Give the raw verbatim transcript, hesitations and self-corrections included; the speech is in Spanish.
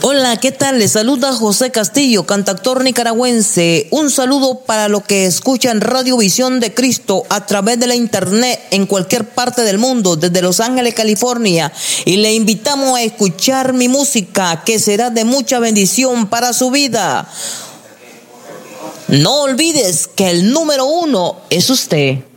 Hola, ¿qué tal? Les saluda José Castillo, cantautor nicaragüense. Un saludo para los que escuchan Radio Visión de Cristo a través de la internet en cualquier parte del mundo, desde Los Ángeles, California. Y le invitamos a escuchar mi música, que será de mucha bendición para su vida. No olvides que el número uno es usted.